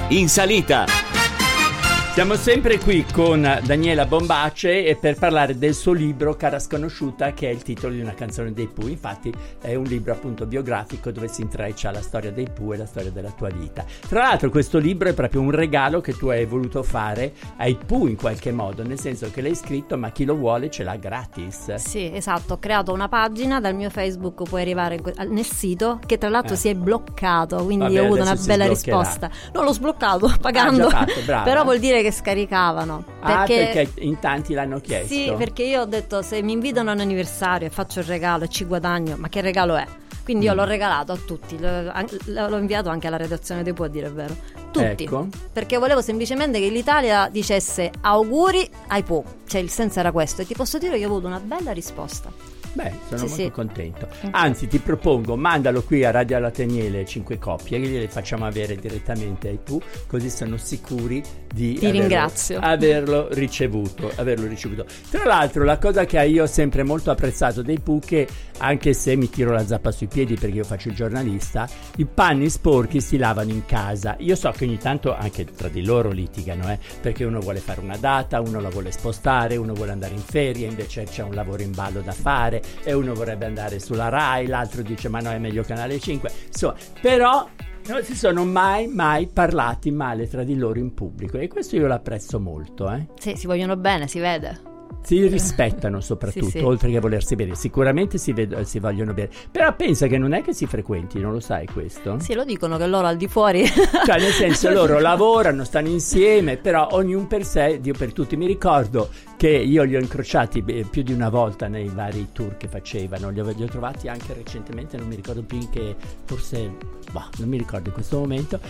in salita. Siamo sempre qui con Daniela Bombace e per parlare del suo libro Cara Sconosciuta, che è il titolo di una canzone dei Pooh. Infatti è un libro appunto biografico dove si intreccia la storia dei Pooh e la storia della tua vita. Tra l'altro questo libro è proprio un regalo che tu hai voluto fare ai Pooh in qualche modo, nel senso che l'hai scritto ma chi lo vuole ce l'ha gratis. Sì, esatto, ho creato una pagina dal mio Facebook, puoi arrivare nel sito che tra l'altro si è bloccato, quindi Vabbè, ho avuto una adesso si bella sbloccherà. risposta. No, l'ho sbloccato pagando, già fatto, brava. però vuol dire che scaricavano. Perché in tanti l'hanno chiesto. Sì, perché io ho detto se mi invitano a un anniversario e faccio il regalo e ci guadagno, ma che regalo è? Quindi io l'ho regalato a tutti, l'ho inviato anche alla redazione dei Pooh, a dire il vero. Tutti, Ecco. perché volevo semplicemente che l'Italia dicesse auguri ai Pooh, cioè il senso era questo, e ti posso dire che ho avuto una bella risposta. Beh, sono Sì, molto sì. contento. Anzi, ti propongo, mandalo qui a Radio Lateniele 5 copie, che gliele facciamo avere direttamente ai Pooh, così sono sicuri di ringrazio. averlo ricevuto. Tra l'altro, la cosa che io ho sempre molto apprezzato dei Pooh, che anche se mi tiro la zappa sui piedi perché io faccio il giornalista, i panni sporchi si lavano in casa. Io so che ogni tanto anche tra di loro litigano, perché uno vuole fare una data, uno la vuole spostare, uno vuole andare in ferie, invece c'è un lavoro in ballo da fare e uno vorrebbe andare sulla Rai, l'altro dice ma no, è meglio Canale 5, insomma, però non si sono mai parlati male tra di loro in pubblico, e questo io l'apprezzo molto. Sì, si vogliono bene, si vede. Si rispettano soprattutto, Sì. oltre che volersi bene. Sicuramente si vogliono bene, però pensa che non è che si frequentino, lo sai questo? Sì, lo dicono che loro al di fuori Cioè nel senso loro lavorano, stanno insieme, però ognuno per sé, Dio per tutti. Mi ricordo che io li ho incrociati più di una volta nei vari tour che facevano, li ho trovati anche recentemente, non mi ricordo più in che, forse non mi ricordo in questo momento,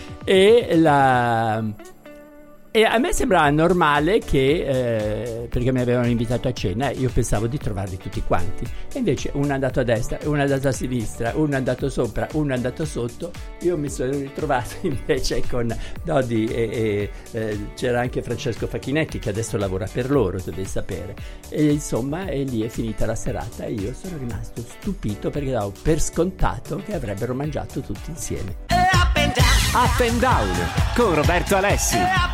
e a me sembrava normale che, perché mi avevano invitato a cena, io pensavo di trovarli tutti quanti, e invece uno è andato a destra, uno è andato a sinistra, uno è andato sopra, uno è andato sotto. Io mi sono ritrovato invece con Dodi e c'era anche Francesco Facchinetti, che adesso lavora per loro, tu devi sapere, e insomma e lì è finita la serata e io sono rimasto stupito perché davo per scontato che avrebbero mangiato tutti insieme. Up and Down con Roberto Alessi.